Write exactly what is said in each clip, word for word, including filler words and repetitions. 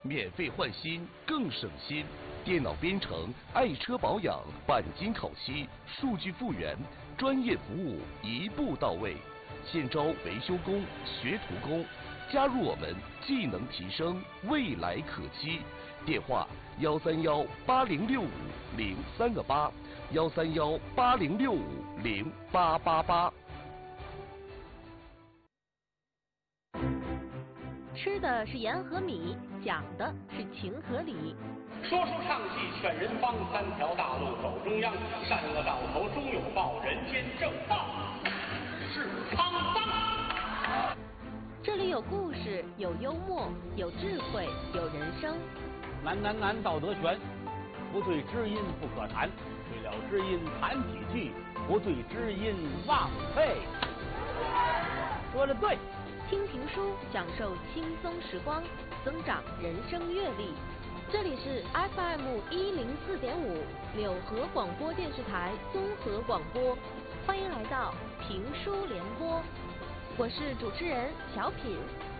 免费换新更省心，电脑编程、爱车保养、钣金烤漆、数据复原，专业服务一步到位。现招维修工、学徒工，加入我们，技能提升，未来可期。电话：幺三幺八零六五零三个八，幺三幺八零六五零八八八。 吃的是盐和米，讲的是情和理。 说书唱戏劝人方，三条大路走中央，善恶到头终有报，人间正道是沧桑。 这里有故事，有幽默，有智慧，有人生。 难难难，道德悬，不对知音不可谈，对了知音谈几句，不对知音枉费。说的对。 听评书，享受轻松时光，增长人生阅历。这里是 F M 一零四点五柳河广播电视台综合广播，欢迎来到评书联播，我是主持人小品。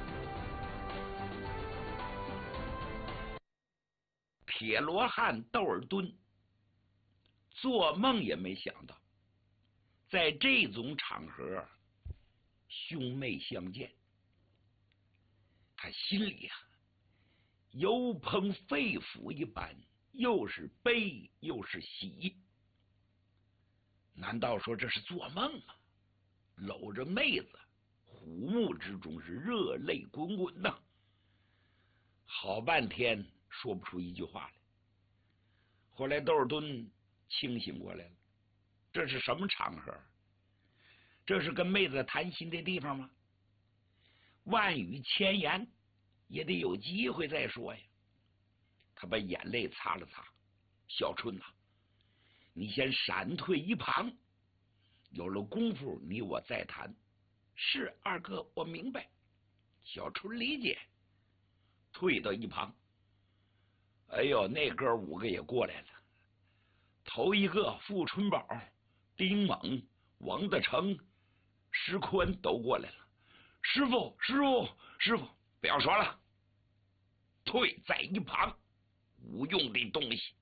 铁罗汉窦尔敦做梦也没想到，在这种场合兄妹相见，他心里啊油澎肺腑一般，又是悲又是喜。难道说这是做梦吗？搂着妹子，虎目之中是热泪滚滚呐，好半天说不出一句话来。后来窦尔敦清醒过来了，这是什么场合？这是跟妹子谈心的地方吗？万语千言也得有机会再说呀。他把眼泪擦了擦，小春呐、啊，你先闪退一旁，有了功夫你我再谈。是二哥，我明白。小春理解，退到一旁。哎呦，那哥五个也过来了。头一个傅春宝、丁猛、王德成、石坤都过来了。师傅，师傅，师傅，不要说了，退在一旁，无用的东西。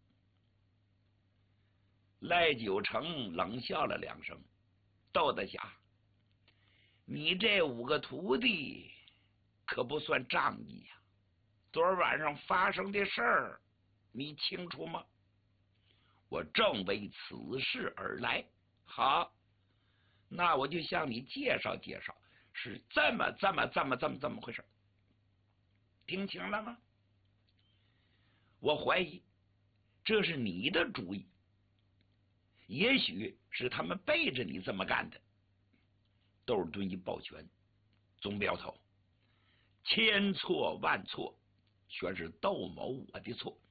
赖九成冷笑了两声，窦大侠，你这五个徒弟可不算仗义呀、啊。昨儿晚上发生的事儿，你清楚吗？我正为此事而来。好，那我就向你介绍介绍，是这么这么这么这么这么回事。听清了吗？我怀疑这是你的主意，也许是他们背着你这么干的。窦尔敦一抱拳，总镖头，千错万错，全是窦某我的错，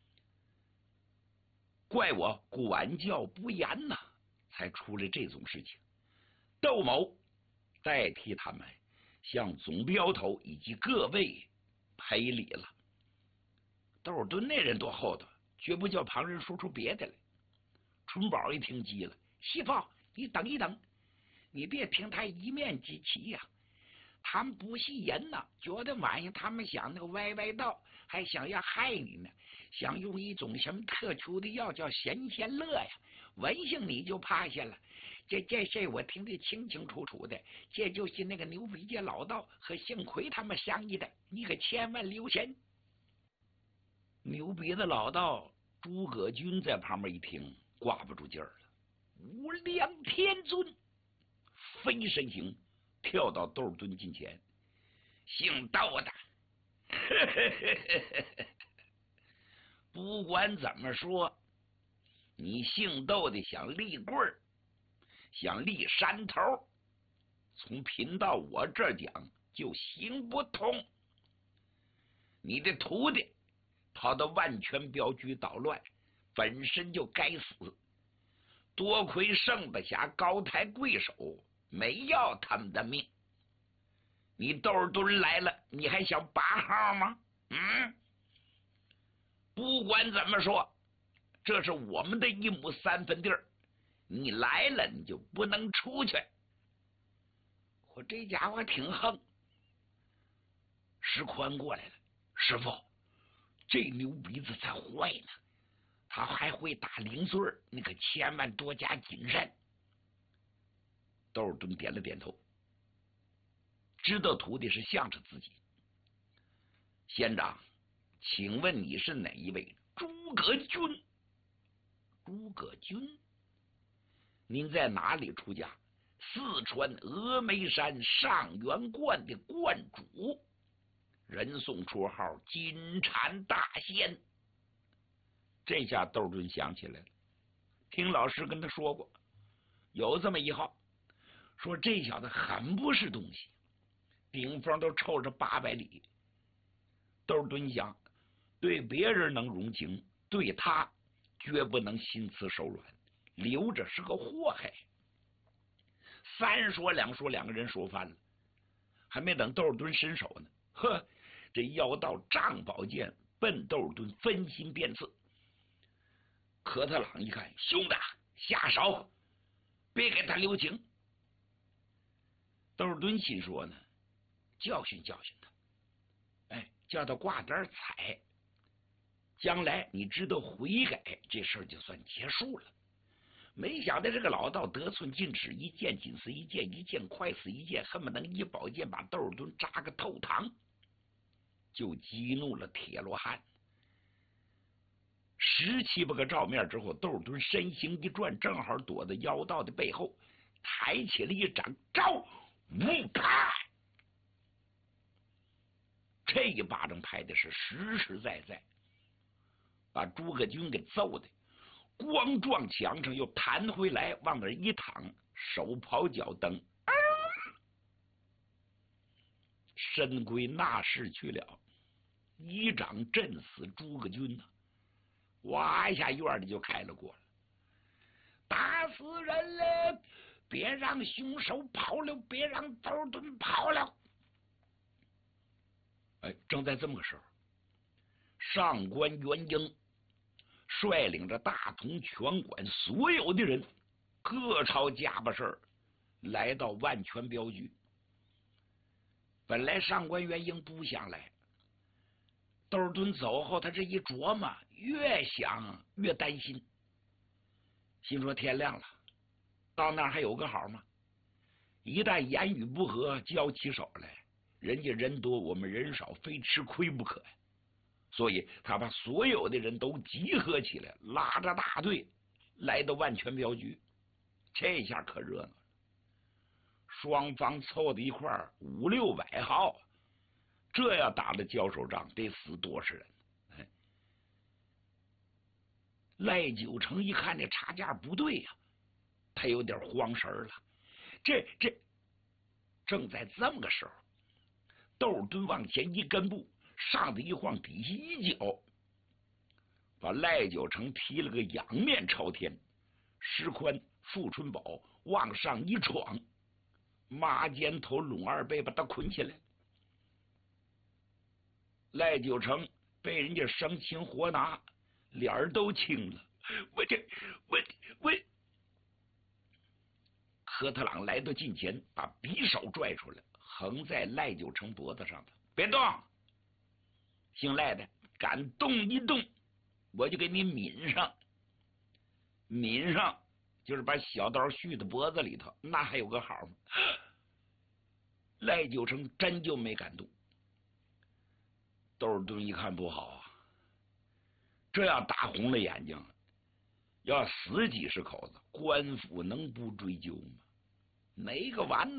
怪我管教不严呐、啊，才出了这种事情。窦某代替他们向总镖头以及各位赔礼了。窦尔敦那人多厚道，绝不叫旁人说出别的来。春宝一听急了，媳妇，你等一等，你别听他一面之词呀、啊。他们不是人呐，觉得晚上他们想那个歪歪道，还想要害你呢，想用一种什么特殊的药叫神仙乐呀，闻性你就趴下了。这这事我听得清清楚楚的，这就是那个牛皮界老道和幸亏他们商议的，你可千万留神。牛鼻子老道诸葛均在旁边一听，挂不住劲儿了。无量天尊飞身形跳到窦尔敦近前，姓窦的，不管怎么说，你姓窦的想立棍儿，想立山头，从贫到我这讲就行不通。你的徒弟跑到万全镖局捣乱，本身就该死，多亏盛大侠高抬贵手，没要他们的命。你窦尔敦来了，你还想拔号吗？嗯，不管怎么说，这是我们的一亩三分地儿，你来了你就不能出去。我这家伙挺横。石宽过来了，师傅， 这牛鼻子才坏呢，他还会打零碎儿，你可千万多加谨慎。窦尔敦点了点头，知道徒弟是向着自己。县长，请问你是哪一位？诸葛均。诸葛均，您在哪里出家？四川峨眉山上元观的观主，人送绰号金蝉大仙。这下窦尔敦想起来了，听老师跟他说过，有这么一号，说这小子很不是东西，顶风都臭着八百里。窦尔敦想，对别人能容情，对他绝不能心慈手软，留着是个祸害。三说两说，两个人说翻了，还没等窦尔敦伸手呢，呵，这妖道丈宝剑奔窦尔敦分心便刺。科特朗一看，兄弟下手，别给他留情。窦尔敦心说呢，教训教训他，哎，叫他挂点彩，将来你知道悔改，这事儿就算结束了。没想到这个老道得寸进尺，一剑紧似一剑，一剑快似一剑，恨不能一宝剑把窦尔敦扎个透膛，就激怒了铁罗汉。十七八个照面之后，窦尔敦身形一转，正好躲在妖道的背后，抬起了一掌，招无开。这一巴掌拍的是实实在在，把诸葛均给揍的光撞墙上，又弹回来，往那一躺，手刨脚蹬，啊、身归那世去了。一掌震死诸葛均呐，哇一下院里就开了过了，打死人了！别让凶手跑了，别让窦尔敦跑了。哎，正在这么个时候，上官元英率领着大同拳馆所有的人，各朝家巴事儿，来到万全镖局。本来上官元英不想来，窦尔敦走后，他这一琢磨，越想越担心，心说天亮了，到那儿还有个好吗？一旦言语不合，交起手来，人家人多，我们人少，非吃亏不可呀。所以他把所有的人都集合起来，拉着大队来到万全镖局。这下可热闹了，双方凑到一块儿五六百号，这要打了交手仗，得死多少人？哎，赖九成一看这差价不对呀、啊，他有点慌神了。这这正在这么个时候，窦尔敦往前一跟步，上头一晃，底下一脚，把赖九成踢了个仰面朝天。石宽、傅春宝往上一闯，马肩头、拢二背把他捆起来。赖九成被人家生擒活拿，脸儿都青了。我这我我，科特朗来到近前，把匕首拽出来，横在赖九成脖子上头。别动！姓赖的，敢动一动，我就给你抿上。抿上就是把小刀续到脖子里头，那还有个好吗？赖九成真就没敢动。窦尔敦一看不好啊，这要打红了眼睛，要死几十口子，官府能不追究吗？哪个完呢？